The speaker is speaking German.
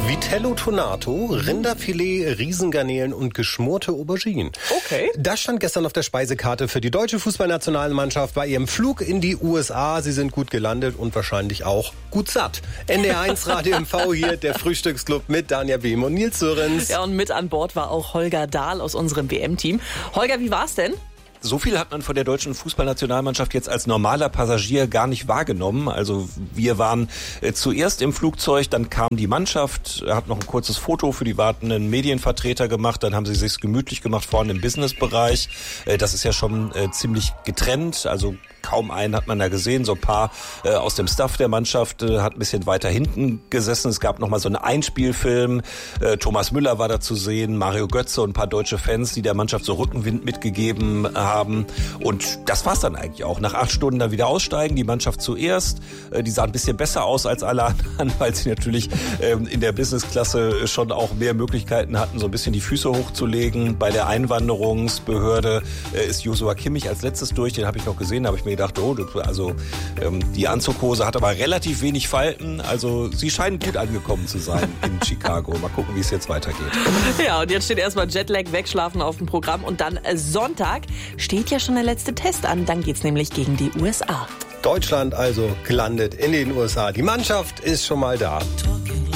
Vitello Tonato, Rinderfilet, Riesengarnelen und geschmorte Auberginen. Okay. Das stand gestern auf der Speisekarte für die deutsche Fußballnationalmannschaft bei ihrem Flug in die USA. Sie sind gut gelandet und wahrscheinlich auch gut satt. NDR1 Radio MV hier, der Frühstücksclub mit Danja Behm und Nils Sörens. Ja, und mit an Bord war auch Holger Dahl aus unserem WM-Team. Holger, wie war's denn? So viel hat man von der deutschen Fußballnationalmannschaft jetzt als normaler Passagier gar nicht wahrgenommen. Also wir waren zuerst im Flugzeug, dann kam die Mannschaft, hat noch ein kurzes Foto für die wartenden Medienvertreter gemacht, dann haben sie sich's gemütlich gemacht vorne im Businessbereich. Das ist ja schon ziemlich getrennt, also kaum einen hat man da gesehen. So ein paar aus dem Staff der Mannschaft hat ein bisschen weiter hinten gesessen. Es gab noch mal so einen Einspielfilm. Thomas Müller war da zu sehen, Mario Götze und ein paar deutsche Fans, die der Mannschaft so Rückenwind mitgegeben haben. Und das war's dann eigentlich auch. Nach 8 Stunden dann wieder aussteigen, die Mannschaft zuerst. Die sah ein bisschen besser aus als alle anderen, weil sie natürlich in der Businessklasse schon auch mehr Möglichkeiten hatten, so ein bisschen die Füße hochzulegen. Bei der Einwanderungsbehörde ist Joshua Kimmich als letztes durch. Den habe ich noch gesehen, da habe ich mir gedacht, die Anzughose hat aber relativ wenig Falten. Also sie scheinen gut angekommen zu sein in Chicago. Mal gucken, wie es jetzt weitergeht. Ja, und jetzt steht erstmal Jetlag, Wegschlafen auf dem Programm. Und dann Sonntag steht ja schon der letzte Test an. Dann geht's nämlich gegen die USA. Deutschland also gelandet in den USA. Die Mannschaft ist schon mal da.